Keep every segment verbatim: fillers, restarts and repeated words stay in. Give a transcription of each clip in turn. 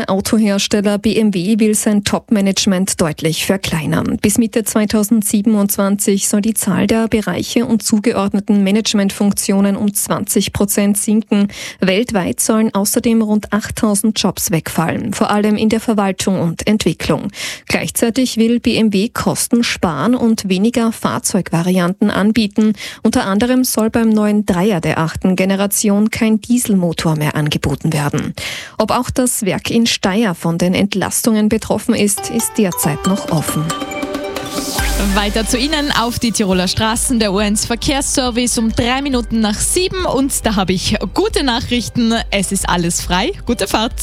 Der Autohersteller B M W will sein Top-Management deutlich verkleinern. Bis Mitte zweitausendsiebenundzwanzig soll die Zahl der Bereiche und zugeordneten Managementfunktionen um zwanzig Prozent sinken. Weltweit sollen außerdem rund achttausend Jobs wegfallen, vor allem in der Verwaltung und Entwicklung. Gleichzeitig will B M W Kosten sparen und weniger Fahrzeugvarianten anbieten. Unter anderem soll beim neuen Dreier der achten Generation kein Dieselmotor mehr angeboten werden. Ob auch das Werk in Steyr von den Entlastungen betroffen ist, ist derzeit noch offen. Weiter zu Ihnen auf die Tiroler Straßen, der O eins Verkehrsservice um drei Minuten nach sieben und da habe ich gute Nachrichten. Es ist alles frei. Gute Fahrt!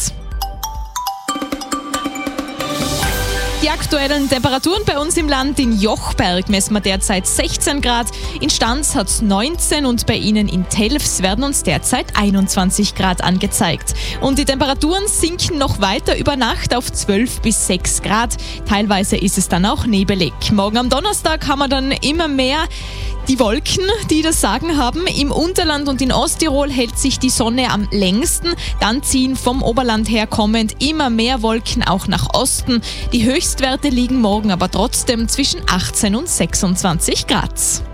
Die aktuellen Temperaturen bei uns im Land: in Jochberg messen wir derzeit sechzehn Grad, in Stans hat es neunzehn und bei Ihnen in Telfs werden uns derzeit einundzwanzig Grad angezeigt. Und die Temperaturen sinken noch weiter über Nacht auf zwölf bis sechs Grad. Teilweise ist es dann auch nebelig. Morgen am Donnerstag haben wir dann immer mehr die Wolken, die das Sagen haben. Im Unterland und in Osttirol hält sich die Sonne am längsten. Dann ziehen vom Oberland her kommend immer mehr Wolken auch nach Osten. Die Höchstwerte liegen morgen aber trotzdem zwischen achtzehn und sechsundzwanzig Grad.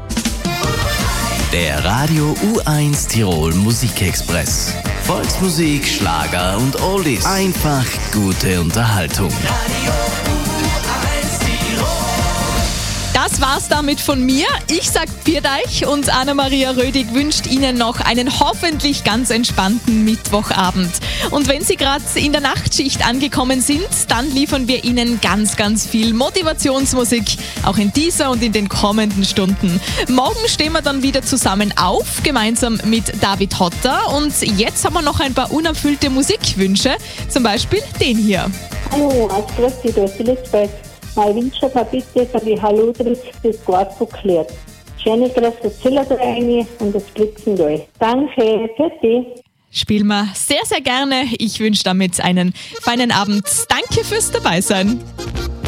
Der Radio U eins Tirol Musikexpress. Volksmusik, Schlager und Oldies. Einfach gute Unterhaltung. Das war's damit von mir. Ich sag Pfiat euch und Anna-Maria Rödig wünscht Ihnen noch einen hoffentlich ganz entspannten Mittwochabend. Und wenn Sie gerade in der Nachtschicht angekommen sind, dann liefern wir Ihnen ganz, ganz viel Motivationsmusik, auch in dieser und in den kommenden Stunden. Morgen stehen wir dann wieder zusammen auf, gemeinsam mit David Hotter. Und jetzt haben wir noch ein paar unerfüllte Musikwünsche, zum Beispiel den hier. Hallo, als grüß dich, da ist Elisabeth. Mein Wunsch war bitte für die Hallodris das Glas geklärt. Schöne große Ziller rein und das Blitzendal. Danke, für dich. Spielen wir sehr, sehr gerne. Ich wünsche damit einen feinen Abend. Danke fürs Dabeisein.